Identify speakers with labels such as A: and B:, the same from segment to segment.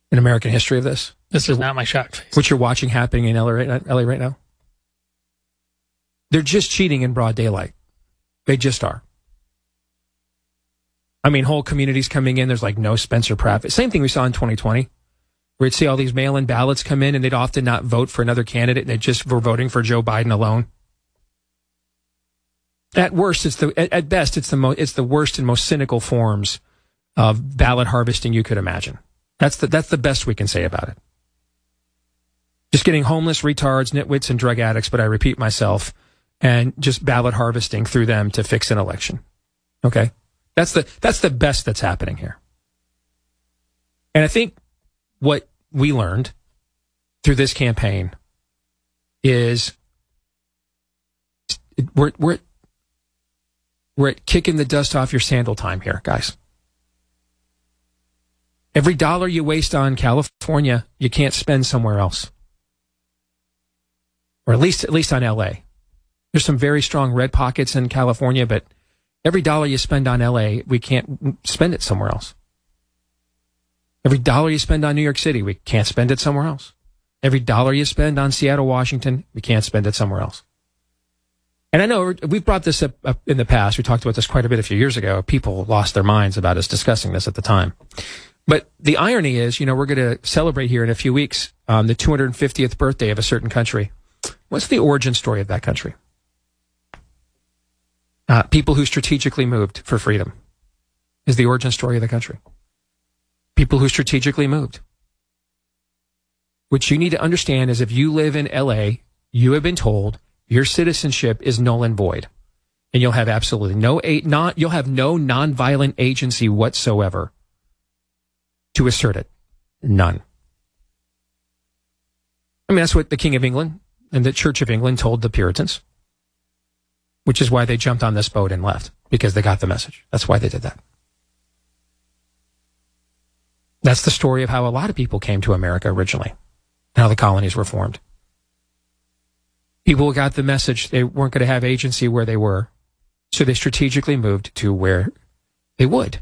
A: in American history of this?
B: This is not my shocked face.
A: What you're watching happening in LA right now? They're just cheating in broad daylight. They just are. I mean, whole communities coming in. There's like no Spencer Pratt. Same thing we saw in 2020, where you'd see all these mail-in ballots come in and they'd often not vote for another candidate. And they just were voting for Joe Biden alone. At worst, at best, it's the worst and most cynical forms of ballot harvesting you could imagine. That's the best we can say about it. Just getting homeless, retards, nitwits, and drug addicts, but I repeat myself, and just ballot harvesting through them to fix an election. Okay? That's the best that's happening here. And I think what we learned through this campaign is we're at kicking the dust off your sandal time here, guys. Every dollar you waste on California, you can't spend somewhere else. Or at least on LA. There's some very strong red pockets in California, but every dollar you spend on LA, we can't spend it somewhere else. Every dollar you spend on New York City, we can't spend it somewhere else. Every dollar you spend on Seattle, Washington, we can't spend it somewhere else. And I know we've brought this up in the past. We talked about this quite a bit a few years ago. People lost their minds about us discussing this at the time. But the irony is, we're going to celebrate here in a few weeks the 250th birthday of a certain country. What's the origin story of that country? People who strategically moved for freedom is the origin story of the country. People who strategically moved. What you need to understand is if you live in LA, you have been told your citizenship is null and void. And you'll have absolutely you'll have no nonviolent agency whatsoever to assert it. None. I mean, that's what the King of England and the Church of England told the Puritans, which is why they jumped on this boat and left, because they got the message. That's why they did that. That's the story of how a lot of people came to America originally, how the colonies were formed. People got the message they weren't going to have agency where they were, so they strategically moved to where they would.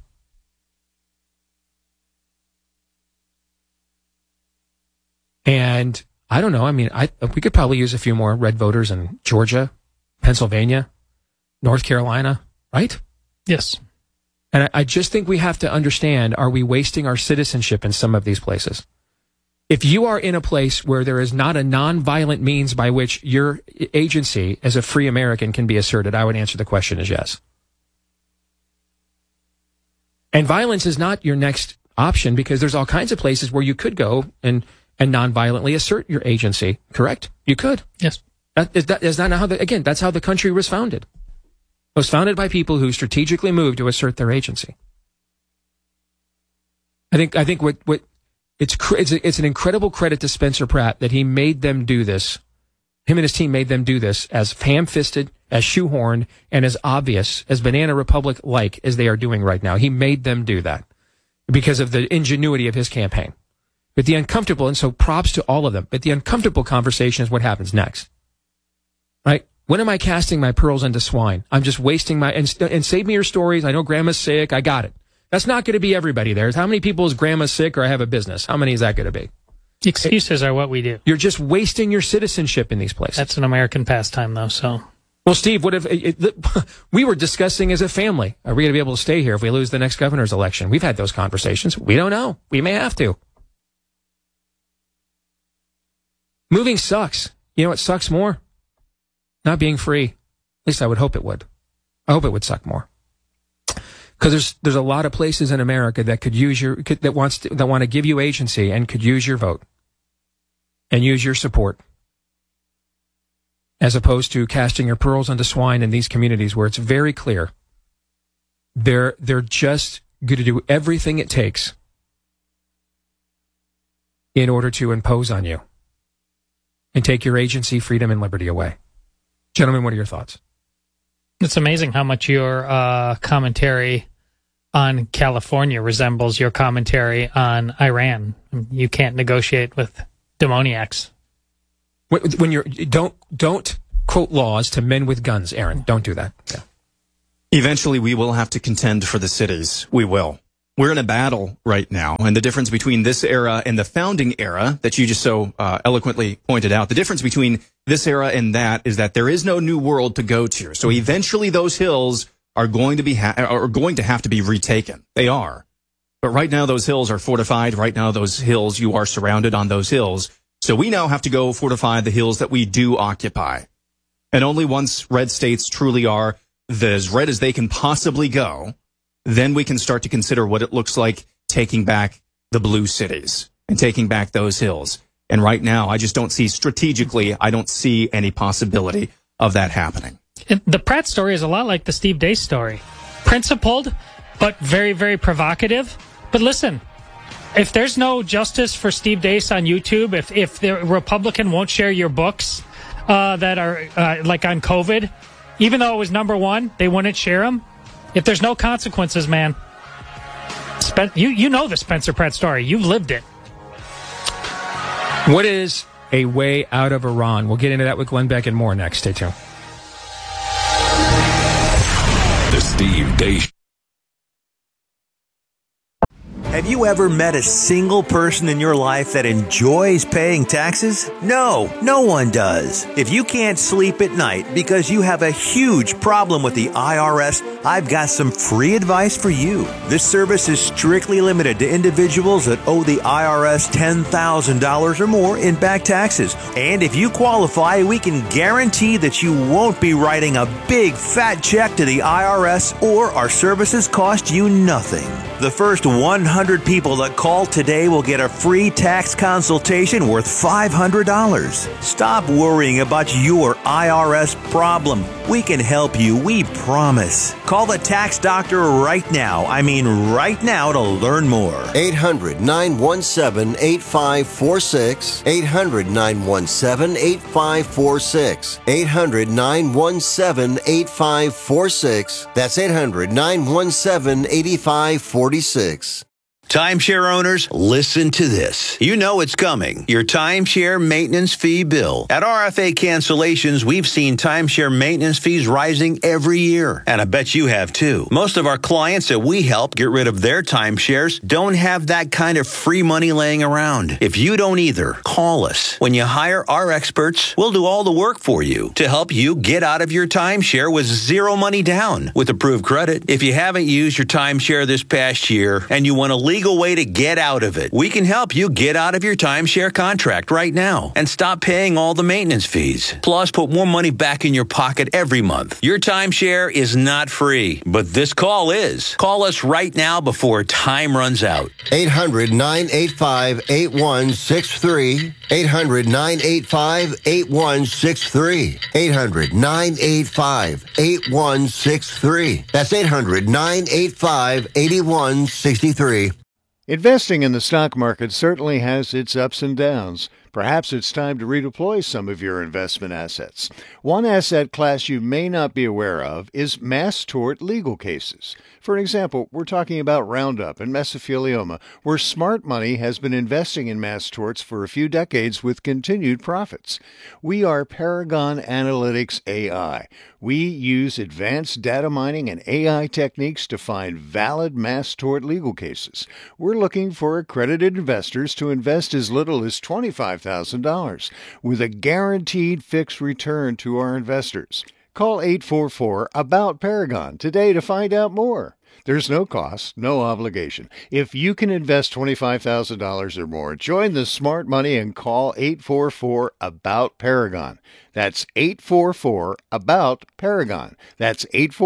A: And I don't know. I mean, we could probably use a few more red voters in Georgia, Pennsylvania, North Carolina, right?
B: Yes.
A: And I just think we have to understand, are we wasting our citizenship in some of these places? If you are in a place where there is not a nonviolent means by which your agency as a free American can be asserted, I would answer the question as yes. And violence is not your next option, because there's all kinds of places where you could go and nonviolently assert your agency, correct? You could.
B: Yes.
A: Is not how that's how the country was founded. It was founded by people who strategically moved to assert their agency. I think what it's an incredible credit to Spencer Pratt that he made them do this. Him and his team made them do this as ham-fisted, as shoehorned, and as obvious, as Banana Republic-like as they are doing right now. He made them do that because of the ingenuity of his campaign. But the uncomfortable, and so props to all of them, but the uncomfortable conversation is what happens next. Right? When am I casting my pearls into swine? I'm just wasting and save me your stories. I know grandma's sick. I got it. That's not going to be everybody there. How many people is grandma sick or I have a business? How many is that going to be?
B: Excuses are what we do.
A: You're just wasting your citizenship in these places.
B: That's an American pastime, though, so.
A: Well, Steve, what if we were discussing as a family, are we going to be able to stay here if we lose the next governor's election? We've had those conversations. We don't know. We may have to. Moving sucks. You know what sucks more? Not being free. At least I would hope it would. I hope it would suck more. Because there's a lot of places in America that could use that want to give you agency and could use your vote and use your support, as opposed to casting your pearls onto swine in these communities where it's very clear they're just going to do everything it takes in order to impose on you and take your agency, freedom, and liberty away. Gentlemen, what are your thoughts?
B: It's amazing how much your commentary on California resembles your commentary on Iran. You can't negotiate with demoniacs.
A: When you're don't quote laws to men with guns, Aaron. Don't do that. Yeah.
C: Eventually, we will have to contend for the cities. We will. We're in a battle right now, and the difference between this era and the founding era that you just so eloquently pointed out, the difference between this era and that is that there is no new world to go to. So eventually those hills are going to have to be retaken. They are. But right now those hills are fortified. Right now those hills, you are surrounded on those hills. So we now have to go fortify the hills that we do occupy. And only once red states truly are as red as they can possibly go, then we can start to consider what it looks like taking back the blue cities and taking back those hills. And right now, I just don't see strategically, I don't see any possibility of that happening.
B: The Pratt story is a lot like the Steve Deace story. Principled, but very, very provocative. But listen, if there's no justice for Steve Deace on YouTube, if the Republican won't share your books that are like on COVID, even though it was number one, they wouldn't share them. If there's no consequences, man, you know the Spencer Pratt story. You've lived it.
A: What is a way out of Iran? We'll get into that with Glenn Beck and more next. Stay tuned.
D: The Steve Deace.
E: Have you ever met a single person in your life that enjoys paying taxes? No, no one does. If you can't sleep at night because you have a huge problem with the IRS, I've got some free advice for you. This service is strictly limited to individuals that owe the IRS $10,000 or more in back taxes. And if you qualify, we can guarantee that you won't be writing a big fat check to the IRS, or our services cost you nothing. The first 100 people that call today will get a free tax consultation worth $500. Stop worrying about your IRS problem. We can help you, we promise. Call the tax doctor right now. I mean right now, to learn more.
F: 800-917-8546. 800-917-8546. 800-917-8546. That's 800-917-8546.
G: Timeshare owners, listen to this. You know it's coming. Your timeshare maintenance fee bill. At RFA Cancellations, we've seen timeshare maintenance fees rising every year. And I bet you have too. Most of our clients that we help get rid of their timeshares don't have that kind of free money laying around. If you don't either, call us. When you hire our experts, we'll do all the work for you to help you get out of your timeshare with zero money down with approved credit. If you haven't used your timeshare this past year and you want to legal way to get out of it, we can help you get out of your timeshare contract right now and stop paying all the maintenance fees. Plus, put more money back in your pocket every month. Your timeshare is not free, but this call is. Call us right now before time runs out.
F: 800-985-8163. 800-985-8163. 800-985-8163. That's 800-985-8163.
H: Investing in the stock market certainly has its ups and downs. Perhaps it's time to redeploy some of your investment assets. One asset class you may not be aware of is mass tort legal cases. For example, we're talking about Roundup and mesothelioma, where smart money has been investing in mass torts for a few decades with continued profits. We are Paragon Analytics AI. We use advanced data mining and AI techniques to find valid mass tort legal cases. We're looking for accredited investors to invest as little as $25,000 with a guaranteed fixed return to our investors. Call 844-ABOUT-PARAGON today to find out more. There's no cost, no obligation. If you can invest $25,000 or more, join the smart money and call 844-ABOUT-PARAGON. That's 844-ABOUT-PARAGON. That's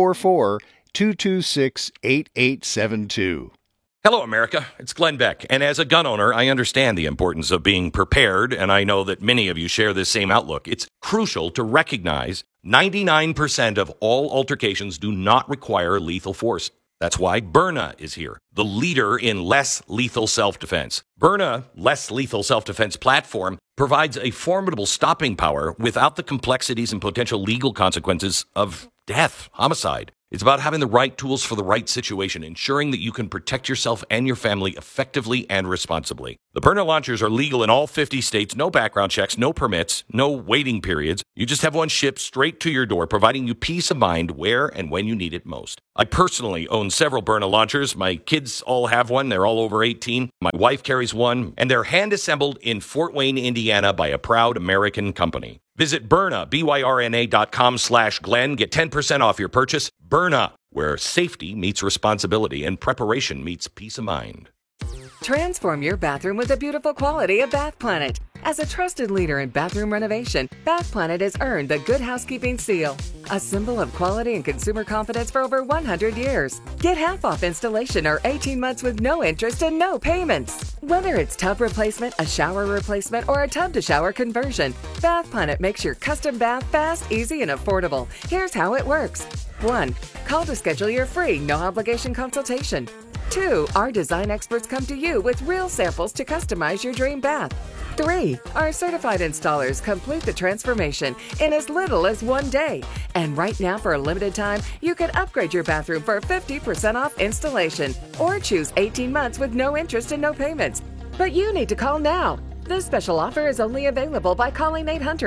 H: 844-226-8872.
I: Hello, America. It's Glenn Beck. And as a gun owner, I understand the importance of being prepared, and I know that many of you share this same outlook. It's crucial to recognize 99% of all altercations do not require lethal force. That's why Byrna is here, the leader in less lethal self-defense. Byrna Less Lethal Self-Defense platform provides a formidable stopping power without the complexities and potential legal consequences of death, homicide. It's about having the right tools for the right situation, ensuring that you can protect yourself and your family effectively and responsibly. The Byrna launchers are legal in all 50 states, no background checks, no permits, no waiting periods. You just have one shipped straight to your door, providing you peace of mind where and when you need it most. I personally own several Byrna launchers. My kids all have one. They're all over 18. My wife carries one, and they're hand-assembled in Fort Wayne, Indiana by a proud American company. Visit Byrna, BYRNA.com/Glenn. Get 10% off your purchase. Byrna, where safety meets responsibility and preparation meets peace of mind.
J: Transform your bathroom with the beautiful quality of Bath Planet. As a trusted leader in bathroom renovation, Bath Planet has earned the Good Housekeeping seal, a symbol of quality and consumer confidence for over 100 years. Get half off installation or 18 months with no interest and no payments. Whether it's tub replacement, a shower replacement, or a tub-to-shower conversion, Bath Planet makes your custom bath fast, easy, and affordable. Here's how it works. 1. Call to schedule your free, no-obligation consultation. 2. Our design experts come to you with real samples to customize your dream bath. 3. Our certified installers complete the transformation in as little as 1 day. And right now, for a limited time, you can upgrade your bathroom for 50% off installation or choose 18 months with no interest and no payments. But you need to call now. This special offer is only available by calling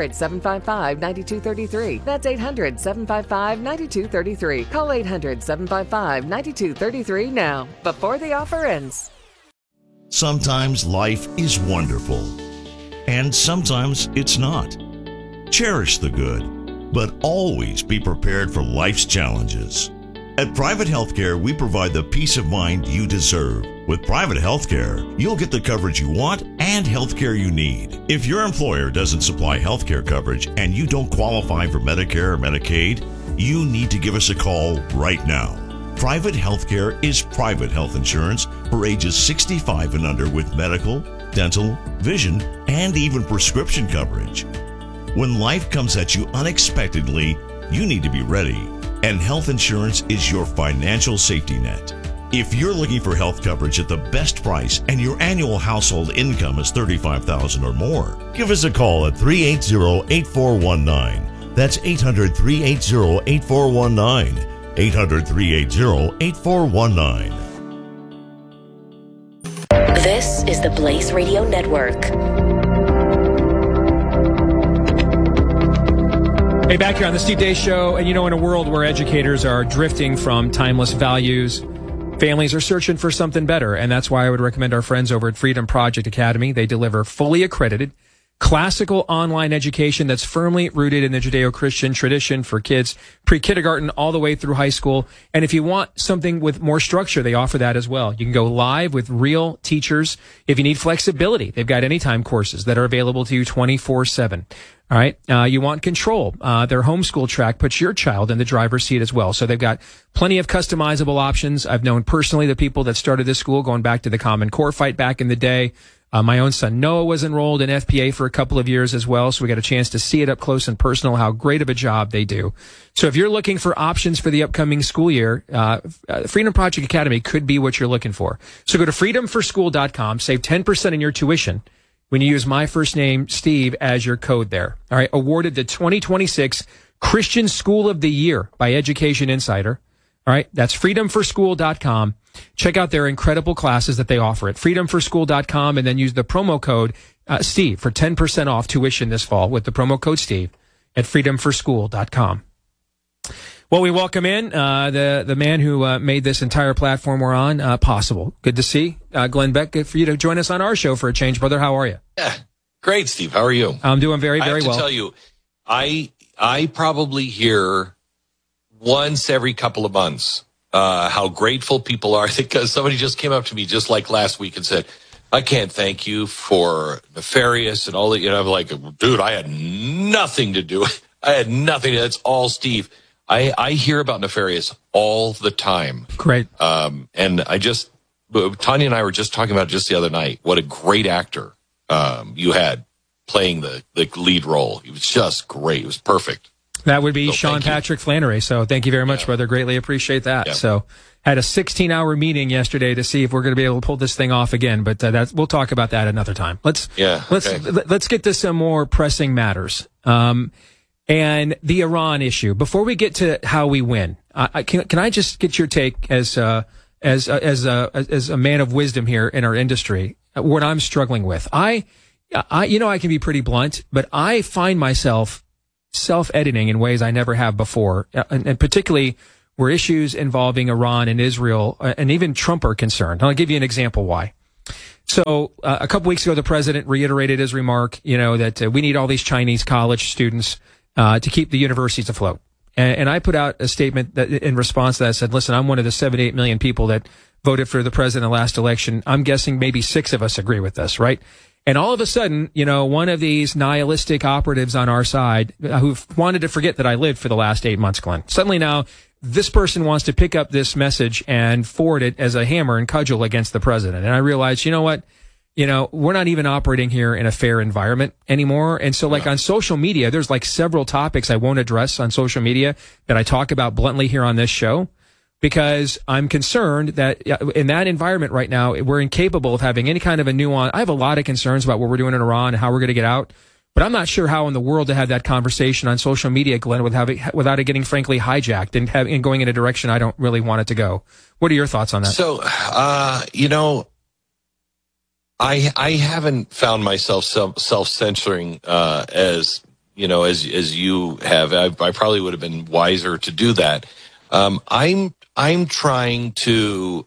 J: 800-755-9233. That's 800-755-9233. Call 800-755-9233 now, before the offer ends.
K: Sometimes life is wonderful, and sometimes it's not. Cherish the good, but always be prepared for life's challenges. At Private Healthcare, we provide the peace of mind you deserve. With Private Healthcare, you'll get the coverage you want and healthcare you need. If your employer doesn't supply healthcare coverage and you don't qualify for Medicare or Medicaid, you need to give us a call right now. Private Healthcare is private health insurance for ages 65 and under with medical, dental, vision, and even prescription coverage. When life comes at you unexpectedly, you need to be ready, and health insurance is your financial safety net. If you're looking for health coverage at the best price and your annual household income is $35,000 or more, give us a call at 380-8419. That's 800-380-8419. 800-380-8419.
L: This is the Blaze Radio Network.
A: Hey, back here on the Steve Deace Show, and in a world where educators are drifting from timeless values, families are searching for something better, and that's why I would recommend our friends over at Freedom Project Academy. They deliver fully accredited, classical online education that's firmly rooted in the Judeo-Christian tradition for kids pre-kindergarten all the way through high school. And if you want something with more structure, they offer that as well. You can go live with real teachers. If you need flexibility, they've got anytime courses that are available to you 24/7. All right. You want control. Their homeschool track puts your child in the driver's seat as well. So they've got plenty of customizable options. I've known personally the people that started this school going back to the Common Core fight back in the day. My own son Noah was enrolled in FPA for a couple of years as well, so we got a chance to see it up close and personal, how great of a job they do. So if you're looking for options for the upcoming school year, Freedom Project Academy could be what you're looking for. So go to freedomforschool.com, save 10% in your tuition when you use my first name, Steve, as your code there. All right, awarded the 2026 Christian School of the Year by Education Insider. All right, that's freedomforschool.com. Check out their incredible classes that they offer at freedomforschool.com, and then use the promo code Steve for 10% off tuition this fall with the promo code Steve at freedomforschool.com. Well, we welcome in the man who made this entire platform we're on possible. Good to see Glenn Beck. Good for you to join us on our show for a change, brother. How are you?
M: Yeah, great, Steve. How are you?
A: I'm doing very, very well.
M: I have to tell you, I probably hear once every couple of months how grateful people are, because somebody just came up to me just like last week and said, I can't thank you for Nefarious and all that. I'm like, dude, I had nothing to do. I had nothing. That's all Steve. I hear about Nefarious all the time.
A: Great.
M: And Tanya and I were just talking about it just the other night. What a great actor you had playing the lead role. He was just great. It was perfect.
A: That would be Sean Patrick Flannery. So thank you very much, brother. Greatly appreciate that. Yeah. So had a 16-hour meeting yesterday to see if we're going to be able to pull this thing off again, but we'll talk about that another time. Let's get to some more pressing matters. And the Iran issue. Before we get to how we win, Can I just get your take as a man of wisdom here in our industry? What I'm struggling with, I can be pretty blunt, but I find myself self-editing in ways I never have before, and particularly where issues involving Iran and Israel and even Trump are concerned. I'll give you an example why. So a couple weeks ago, the president reiterated his remark, that we need all these Chinese college students to keep the universities afloat. And I put out a statement that in response to that said, listen, I'm one of the 78 million people that voted for the president in the last election. I'm guessing maybe 6 of us agree with this, right? And all of a sudden, one of these nihilistic operatives on our side who've wanted to forget that I lived for the last 8 months, Glenn, suddenly now this person wants to pick up this message and forward it as a hammer and cudgel against the president. And I realized, you know what? We're not even operating here in a fair environment anymore. And so on social media, there's several topics I won't address on social media that I talk about bluntly here on this show, because I'm concerned that in that environment right now, we're incapable of having any kind of a nuance. I have a lot of concerns about what we're doing in Iran and how we're going to get out. But I'm not sure how in the world to have that conversation on social media, Glenn, without it getting frankly hijacked and going in a direction I don't really want it to go. What are your thoughts on that?
M: So, I haven't found myself self-censoring as you have. I probably would have been wiser to do that. I'm trying to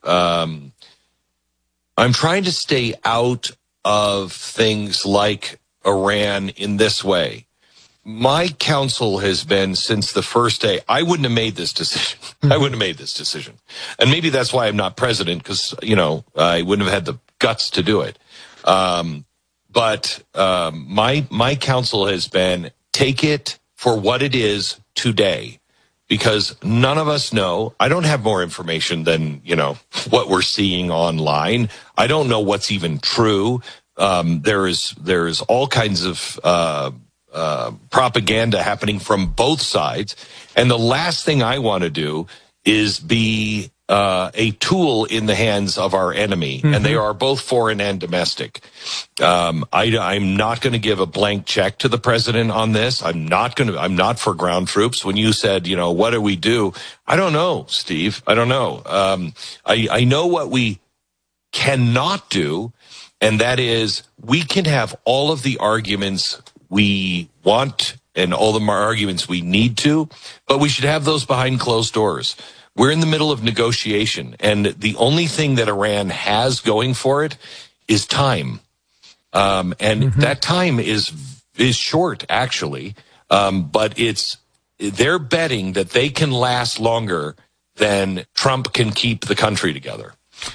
M: stay out of things like Iran in this way. My counsel has been since the first day, I wouldn't have made this decision. And maybe that's why I'm not president, because, I wouldn't have had the guts to do it. But my counsel has been, take it for what it is today, because none of us know. I don't have more information than, what we're seeing online. I don't know what's even true. There is all kinds of propaganda happening from both sides, and the last thing I want to do is be a tool in the hands of our enemy, and they are both foreign and domestic. I'm not going to give a blank check to the president on this. I'm not for ground troops. When you said, what do we do? I don't know, Steve. I don't know. I know what we cannot do. And that is, we can have all of the arguments we want and all the arguments we need to, but we should have those behind closed doors. We're in the middle of negotiation, and the only thing that Iran has going for it is time. That time is short, actually, but they're betting that they can last longer than Trump can keep the country together.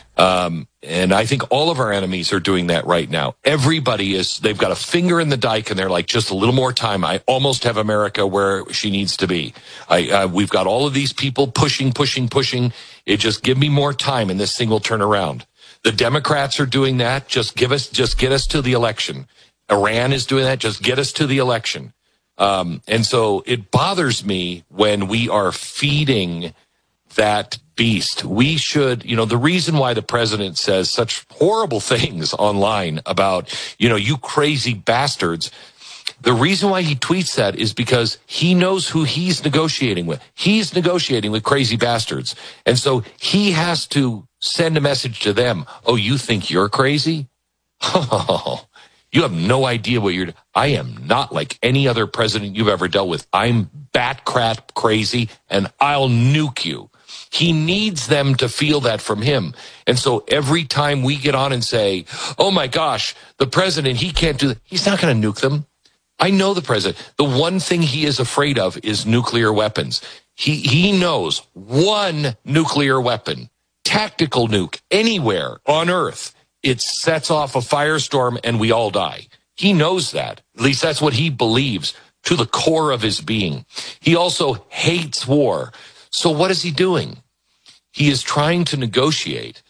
M: And I think all of our enemies are doing that right now. They've got a finger in the dike, and they're like, just a little more time. I almost have America where she needs to be. We've got all of these people pushing. It just give me more time, and this thing will turn around. The Democrats are doing that. Just get us to the election. Iran is doing that. Just get us to the election. And so it bothers me when we are feeding that beast. We should, the reason why the president says such horrible things online about, you crazy bastards, the reason why he tweets that is because he knows who he's negotiating with. He's negotiating with crazy bastards. And so he has to send a message to them. Oh, you think you're crazy? Oh, you have no idea what you're doing. I am not like any other president you've ever dealt with. I'm bat crap crazy, and I'll nuke you. He needs them to feel that from him. And so every time we get on and say, oh my gosh, the president, he can't do that. He's not going to nuke them. I know the president. The one thing he is afraid of is nuclear weapons. He knows one nuclear weapon, tactical nuke, anywhere on Earth, it sets off a firestorm and we all die. He knows that. At least that's what he believes to the core of his being. He also hates war. So what is he doing? He is trying to negotiate,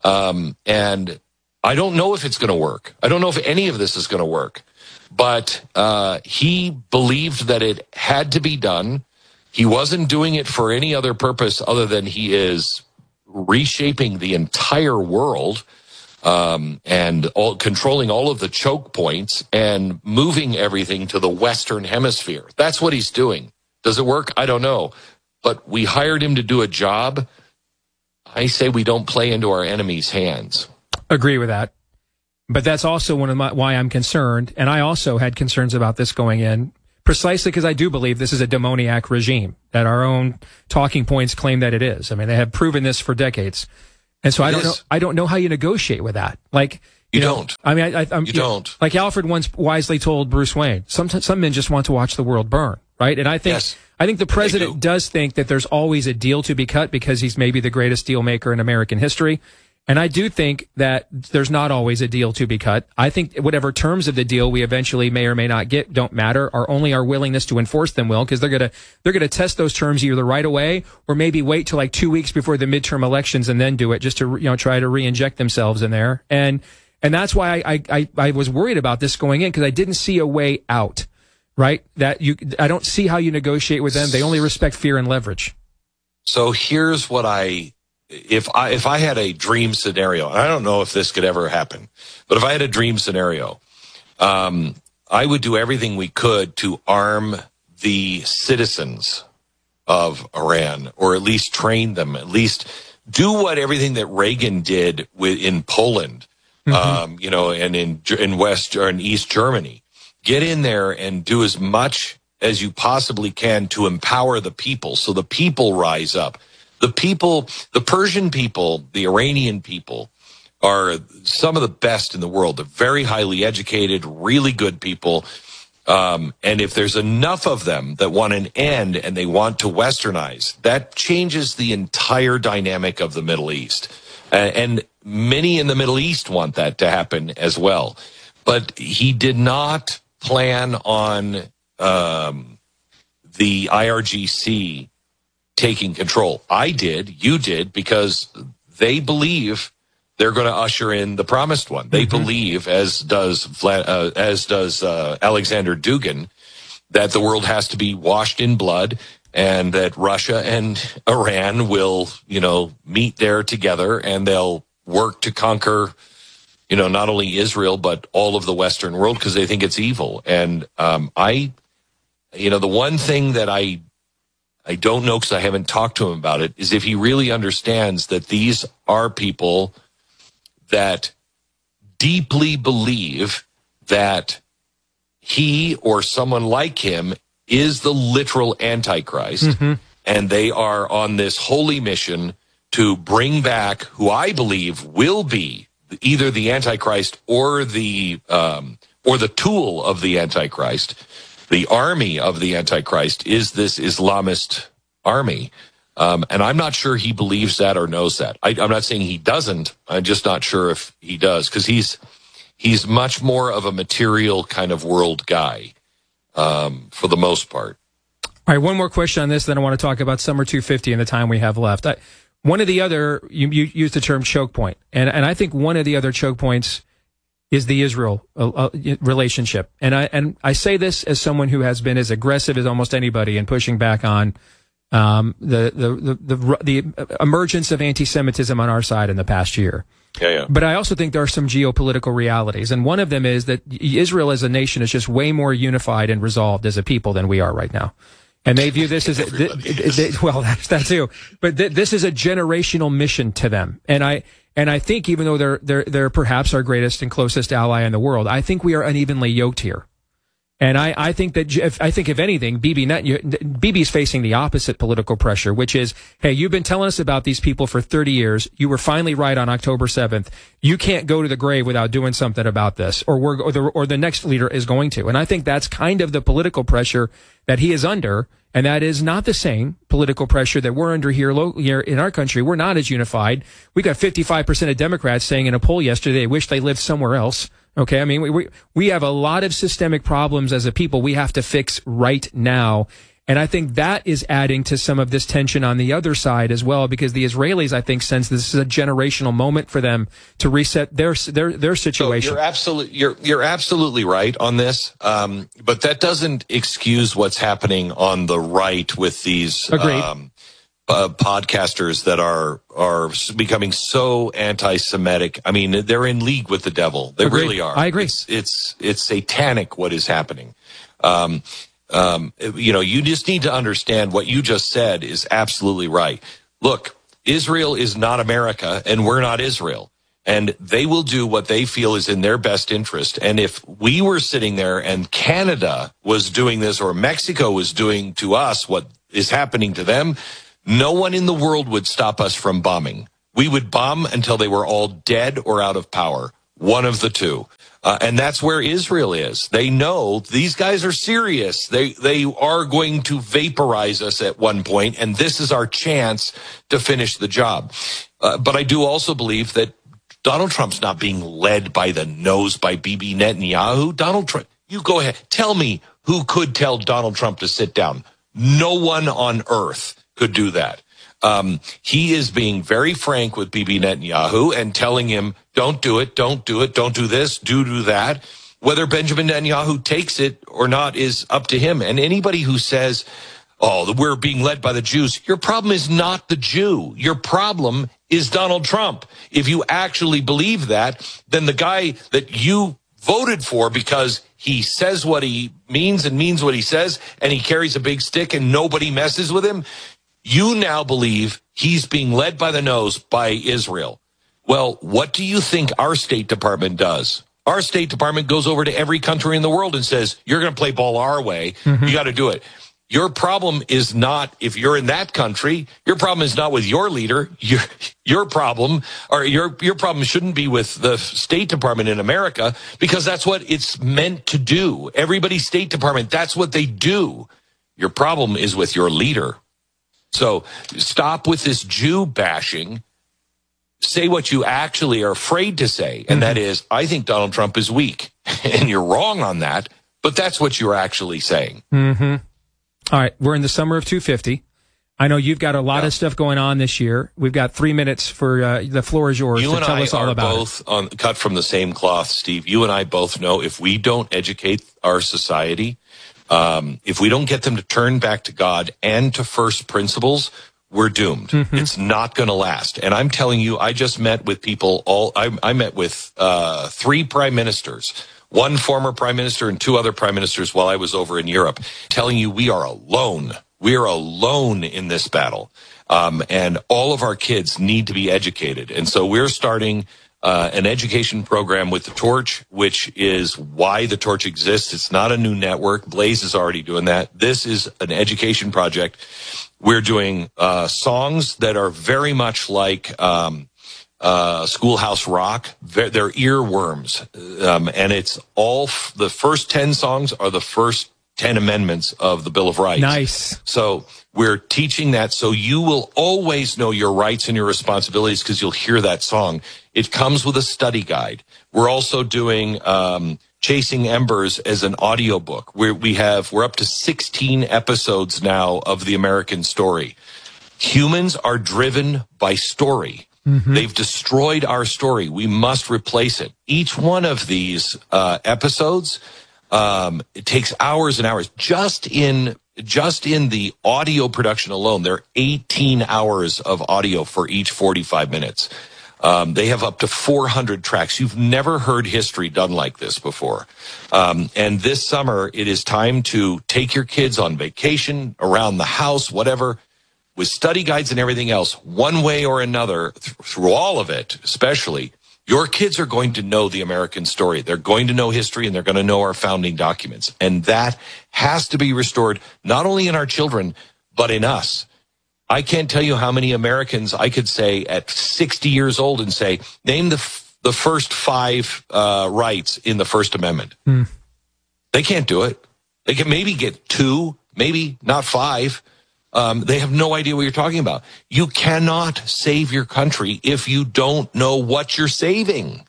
M: and I don't know if it's going to work. I don't know if any of this is going to work, but he believed that it had to be done. He wasn't doing it for any other purpose other than he is reshaping the entire world and controlling all of the choke points and moving everything to the Western Hemisphere. That's what he's doing. Does it work? I don't know. but we hired him to do a job. I say we don't play into our enemy's hands.
A: Agree with that. But that's also one of why I'm concerned. And I also had concerns about this going in, precisely because I do believe this is a demoniac regime, that our own talking points claim that it is. I mean, they have proven this for decades. And so I don't know how you negotiate with that. Like, you don't. I mean, you don't. Like Alfred once wisely told Bruce Wayne, some men just want to watch the world burn, right? And I think the president does think that there's always a deal to be cut because he's maybe the greatest deal maker in American history. And I do think that there's not always a deal to be cut. I think whatever terms of the deal we eventually may or may not get don't matter. Only our willingness to enforce them will, because they're gonna test those terms either right away or maybe wait till like 2 weeks before the midterm elections and then do it, just to try to re-inject themselves in there. And that's why I was worried about this going in, because I didn't see a way out. Right? I don't see how you negotiate with them. They only respect fear and leverage.
M: So here's what if I had a dream scenario, and I don't know if this could ever happen, but if I had a dream scenario, I would do everything we could to arm the citizens of Iran, or at least train them, at least do everything that Reagan did in Poland, and in West or in East Germany. Get in there and do as much as you possibly can to empower the people, so the people rise up. The people, the Persian people, the Iranian people are some of the best in the world. They're very highly educated, really good people. And if there's enough of them that want an end and they want to westernize, that changes the entire dynamic of the Middle East. And many in the Middle East want that to happen as well. But he did not plan on the IRGC taking control. I did, you did, because they believe they're going to usher in the promised one. They believe, as does Alexander Dugin, that the world has to be washed in blood, and that Russia and Iran will, meet there together, and they'll work to conquer, not only Israel, but all of the Western world, because they think it's evil. And the one thing that I don't know, because I haven't talked to him about it, is if he really understands that these are people that deeply believe that he or someone like him is the literal Antichrist, and they are on this holy mission to bring back who I believe will be either the Antichrist or the tool of the Antichrist. The army of the Antichrist is this Islamist army. And I'm not sure he believes that or knows that. I'm not saying he doesn't. I'm just not sure if he does, because he's much more of a material kind of world guy for the most part.
A: All right, one more question on this, then I want to talk about Summer 250 in the time we have left. One of the other, you used the term choke point, and I think one of the other choke points is the Israel relationship. And I say this as someone who has been as aggressive as almost anybody in pushing back on the emergence of anti-Semitism on our side in the past year.
M: Yeah.
A: But I also think there are some geopolitical realities, and one of them is that Israel as a nation is just way more unified and resolved as a people than we are right now. And they view this as well, that's that too. But this is a generational mission to them. And I think even though they're perhaps our greatest and closest ally in the world, I think we are unevenly yoked here. And I think that if anything, Bibi's facing the opposite political pressure, which is, hey, you've been telling us about these people for 30 years. You were finally right on October 7th. You can't go to the grave without doing something about this, or the next leader is going to. And I think that's kind of the political pressure that he is under. And that is not the same political pressure that we're under here in our country. We're not as unified. We got 55% of Democrats saying in a poll yesterday they wish they lived somewhere else. Okay, I mean, we have a lot of systemic problems as a people we have to fix right now. And I think that is adding to some of this tension on the other side as well, because the Israelis, I think, sense this is a generational moment for them to reset their situation.
M: So you're absolutely right on this. But that doesn't excuse what's happening on the right with these podcasters that are becoming so anti-Semitic. I mean, they're in league with the devil. They really are.
A: I agree.
M: It's satanic what is happening. You just need to understand what you just said is absolutely right. Look, Israel is not America, and we're not Israel. And they will do what they feel is in their best interest. And if we were sitting there and Canada was doing this, or Mexico was doing to us what is happening to them, no one in the world would stop us from bombing. We would bomb until they were all dead or out of power. One of the two. And that's where Israel is. They know these guys are serious. They are going to vaporize us at one point, and this is our chance to finish the job. But I do also believe that Donald Trump's not being led by the nose by Bibi Netanyahu. Donald Trump, you go ahead. Tell me who could tell Donald Trump to sit down. No one on earth could do that. He is being very frank with Bibi Netanyahu and telling him, don't do it, don't do it, don't do this, do that. Whether Benjamin Netanyahu takes it or not is up to him. And anybody who says, oh, we're being led by the Jews, your problem is not the Jew. Your problem is Donald Trump. If you actually believe that, then the guy that you voted for because he says what he means and means what he says, and he carries a big stick and nobody messes with him, you now believe he's being led by the nose by Israel. Well, what do you think our State Department does? Our State Department goes over to every country in the world and says, you're going to play ball our way. You got to do it. Your problem is not, if you're in that country, your problem is not with your leader. Your problem, or your problem shouldn't be with the State Department in America, because that's what it's meant to do. Everybody's State Department, that's what they do. Your problem is with your leader. So stop with this Jew bashing. Say what you actually are afraid to say, and that is, I think Donald Trump is weak. And you're wrong on that, but that's what you're actually saying.
A: All right, we're in the summer of 250. I know you've got a lot of stuff going on this year. We've got 3 minutes for the floor is yours to tell us all about it.
M: You and I are both cut from the same cloth, Steve. You and I both know if we don't educate our society, if we don't get them to turn back to God and to first principles, we're doomed. It's not going to last. And I'm telling you, I just met with people. I met with 3 prime ministers. 1 former prime minister and 2 other prime ministers while I was over in Europe, telling you we are alone. We are alone in this battle. And all of our kids need to be educated. And so we're starting an education program with The Torch, which is why The Torch exists. It's not a new network. Blaze is already doing that. This is an education project. We're doing songs that are very much like Schoolhouse Rock. They're earworms. And it's all the first 10 songs are the first 10 amendments of the Bill of Rights.
A: Nice.
M: So we're teaching that so you will always know your rights and your responsibilities because you'll hear that song. It comes with a study guide. We're also doing Chasing Embers as an audiobook. We're up to 16 episodes now of The American Story. Humans are driven by story. They've destroyed our story. We must replace it. Each one of these episodes, it takes hours and hours. Just in the audio production alone, there are 18 hours of audio for each 45 minutes. They have up to 400 tracks. You've never heard history done like this before. And this summer, it is time to take your kids on vacation, around the house, whatever, with study guides and everything else, one way or another, through all of it, especially, your kids are going to know the American story. They're going to know history, and they're going to know our founding documents. And that has to be restored, not only in our children, but in us. I can't tell you how many Americans I could say at 60 years old and say, name the first 5 rights in the First Amendment. They can't do it. They can maybe get 2, maybe not 5. They have no idea what you're talking about. You cannot save your country if you don't know what you're saving.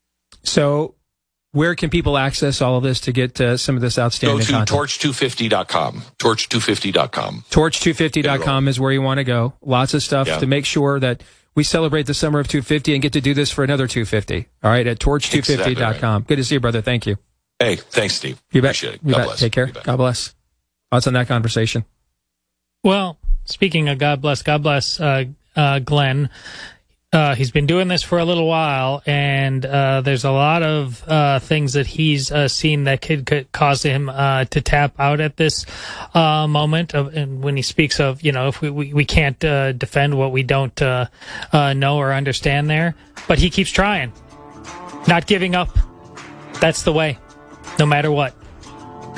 A: So where can people access all of this to get some of this outstanding content?
M: Go to torch250.com. Torch250.com.
A: Torch250.com is where you want to go. Lots of stuff to make sure that we celebrate the summer of 250 and get to do this for another 250. All right, at torch250.com. Exactly right. Good to see you, brother. Thank you.
M: Hey, thanks, Steve.
A: You bet.
M: Appreciate it.
A: You
M: God
A: bet.
M: bless.
A: Take care. God bless. Thoughts on that conversation?
B: Well, speaking of God bless, Glenn, He's been doing this for a little while, and there's a lot of things that he's seen that could cause him to tap out at this moment. And when he speaks of, if we can't defend what we don't know or understand there, but he keeps trying, not giving up. That's the way, no matter what.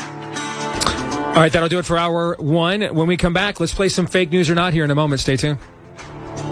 A: All right, that'll do it for hour one. When we come back, let's play some fake news or not here in a moment. Stay tuned.